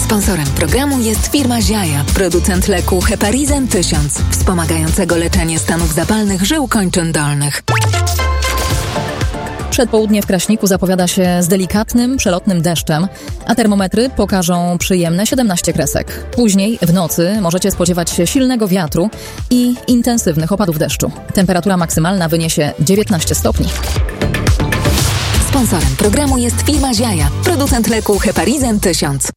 Sponsorem programu jest firma Ziaja, producent leku Heparizin 1000, wspomagającego leczenie stanów zapalnych żył kończyn dolnych. Przedpołudnie w Kraśniku zapowiada się z delikatnym, przelotnym deszczem, a termometry pokażą przyjemne 17 kresek. Później w nocy możecie spodziewać się silnego wiatru i intensywnych opadów deszczu. Temperatura maksymalna wyniesie 19 stopni. Sponsorem programu jest firma Ziaja, producent leku Heparizin 1000.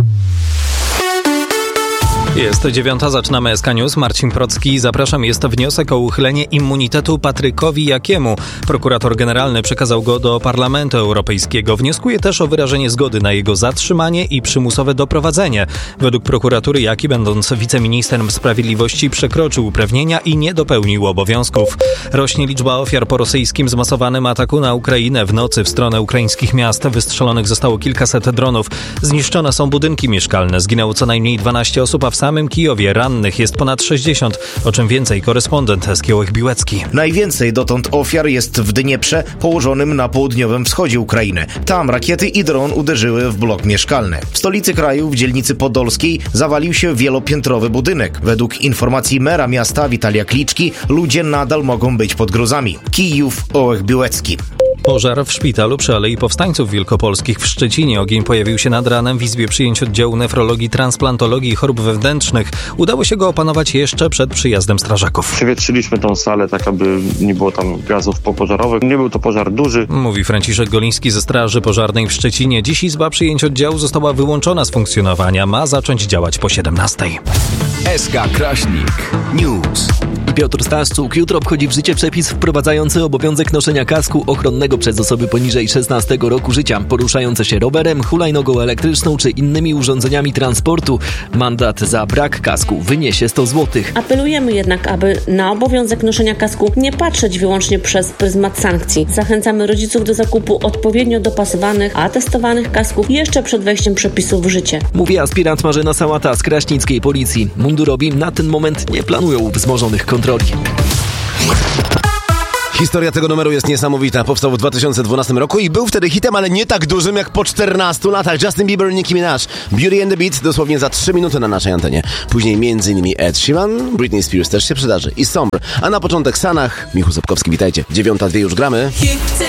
Jest 9:00, zaczynamy SK News. Marcin Procki, zapraszam. Jest to wniosek o uchylenie immunitetu Patrykowi Jakiemu. Prokurator generalny przekazał go do Parlamentu Europejskiego. Wnioskuje też o wyrażenie zgody na jego zatrzymanie i przymusowe doprowadzenie. Według prokuratury Jaki, będąc wiceministrem sprawiedliwości, przekroczył uprawnienia i nie dopełnił obowiązków. Rośnie liczba ofiar po rosyjskim zmasowanym ataku na Ukrainę. W nocy w stronę ukraińskich miast wystrzelonych zostało kilkaset dronów. Zniszczone są budynki mieszkalne. Zginęło co najmniej 12 osób, a w samym Kijowie rannych jest ponad 60. O czym więcej korespondent Eskiełek Biłecki. Najwięcej dotąd ofiar jest w Dnieprze, położonym na południowym wschodzie Ukrainy. Tam rakiety i dron uderzyły w blok mieszkalny. W stolicy kraju, w dzielnicy podolskiej, zawalił się wielopiętrowy budynek. Według informacji mera miasta Witalia Kliczki, ludzie nadal mogą być pod gruzami. Kijów, Ołech Biłecki. Pożar w szpitalu przy Alei Powstańców Wielkopolskich w Szczecinie. Ogień pojawił się nad ranem w izbie przyjęć oddziału nefrologii, transplantologii i chorób wewnętrznych. Udało się go opanować jeszcze przed przyjazdem strażaków. Przewietrzyliśmy tą salę tak, aby nie było tam gazów popożarowych. Nie był to pożar duży. Mówi Franciszek Goliński ze Straży Pożarnej w Szczecinie. Dziś izba przyjęć oddziału została wyłączona z funkcjonowania. Ma zacząć działać po 17:00. SK Kraśnik News. Piotr Staszczuk. Jutro obchodzi w życie przepis wprowadzający obowiązek noszenia kasku ochronnego przez osoby poniżej 16 roku życia, poruszające się rowerem, hulajnogą elektryczną czy innymi urządzeniami transportu. Mandat za brak kasku wyniesie 100 zł. Apelujemy jednak, aby na obowiązek noszenia kasku nie patrzeć wyłącznie przez pryzmat sankcji. Zachęcamy rodziców do zakupu odpowiednio dopasowanych, a testowanych kasków jeszcze przed wejściem przepisów w życie. Mówi aspirant Marzena Sałata z kraśnickiej policji. Mundurowi na ten moment nie planują wzmożonych kontroli. Historia tego numeru jest niesamowita. Powstał w 2012 roku i był wtedy hitem, ale nie tak dużym jak po 14 latach. Justin Bieber, Nicki Minaj, Beauty and the Beat dosłownie za 3 minuty na naszej antenie. Później m.in. Ed Sheeran, Britney Spears też się przydarzy i Summer. A na początek Sanach, Michał Sobkowski, witajcie. 9:02 już gramy.